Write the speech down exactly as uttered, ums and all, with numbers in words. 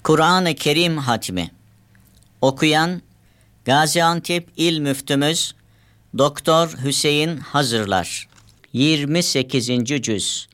Kur'an-ı Kerim Hatmi. Okuyan Gaziantep İl Müftümüz Doktor Hüseyin Hazırlar. yirmi sekizinci cüz.